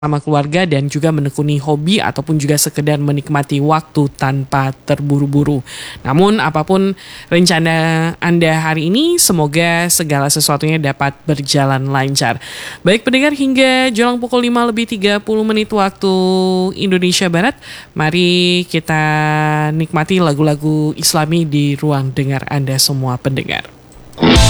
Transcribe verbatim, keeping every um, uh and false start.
sama keluarga dan juga menekuni hobi ataupun juga sekedar menikmati waktu tanpa terburu-buru. Namun apapun rencana Anda hari ini, semoga segala sesuatunya dapat berjalan lancar. Baik pendengar, hingga jelang pukul lima lebih tiga puluh menit waktu Indonesia Barat, mari kita nikmati lagu-lagu Islami di ruang dengar Anda semua pendengar.